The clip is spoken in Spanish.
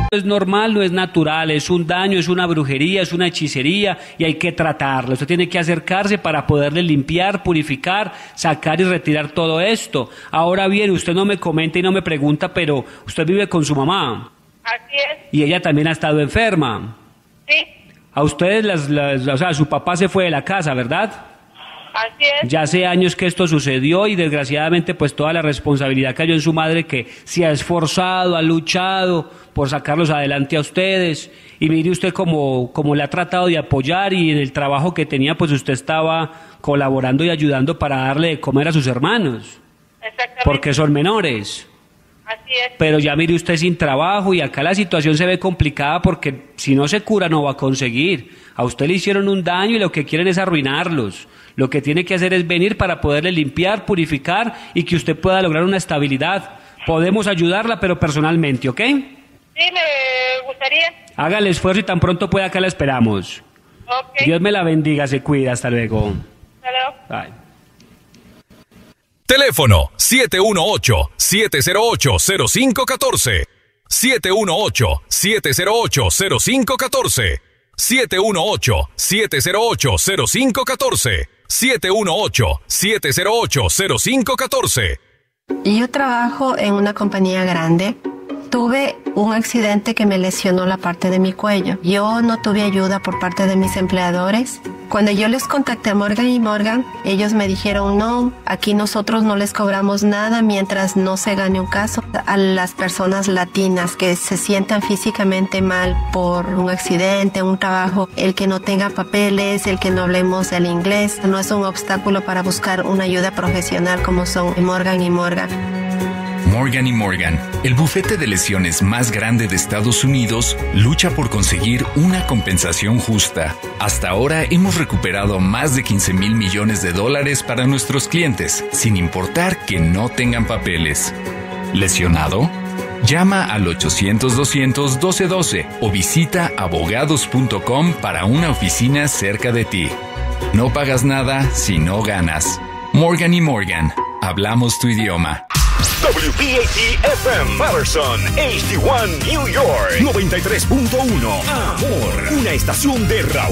es normal, no es natural, es un daño, es una brujería, es una hechicería y hay que tratarlo. Usted tiene que acercarse para poderle limpiar, purificar, sacar y retirar todo esto. Ahora bien, usted no me comenta y no me pregunta, pero usted vive con su mamá. Así es. Y ella también ha estado enferma. Sí. A ustedes, o sea, su papá se fue de la casa, ¿verdad? Así es. Ya hace años que esto sucedió y desgraciadamente pues toda la responsabilidad cayó en su madre, que se ha esforzado, ha luchado por sacarlos adelante a ustedes, y mire usted cómo le ha tratado de apoyar, y en el trabajo que tenía pues usted estaba colaborando y ayudando para darle de comer a sus hermanos, Exactamente. porque son menores. Así es. Pero ya mire usted sin trabajo, y acá la situación se ve complicada porque si no se cura no va a conseguir. A usted le hicieron un daño y lo que quieren es arruinarlos. Lo que tiene que hacer es venir para poderle limpiar, purificar y que usted pueda lograr una estabilidad. Podemos ayudarla, pero personalmente, ¿ok? Sí, me gustaría. Haga el esfuerzo y tan pronto pueda, acá la esperamos. Ok. Dios me la bendiga, se cuida, hasta luego. Hasta luego. Bye. Teléfono 718-708-0514. 718-708-0514. 718-708-0514. 718-708-0514. Yo trabajo en una compañía grande. Tuve un accidente que me lesionó la parte de mi cuello. Yo no tuve ayuda por parte de mis empleadores. Cuando yo les contacté a Morgan & Morgan, ellos me dijeron, no, aquí nosotros no les cobramos nada mientras no se gane un caso. A las personas latinas que se sientan físicamente mal por un accidente, un trabajo, el que no tenga papeles, el que no hablemos el inglés, no es un obstáculo para buscar una ayuda profesional como son Morgan & Morgan. Morgan & Morgan, el bufete de lesiones más grande de Estados Unidos, lucha por conseguir una compensación justa. Hasta ahora hemos recuperado más de $15,000 millones para nuestros clientes, sin importar que no tengan papeles. ¿Lesionado? Llama al 800-200-1212 o visita abogados.com para una oficina cerca de ti. No pagas nada si no ganas. Morgan & Morgan, hablamos tu idioma. WPAT-FM Patterson, HD1 New York 93.1. Amor, una estación de Raúl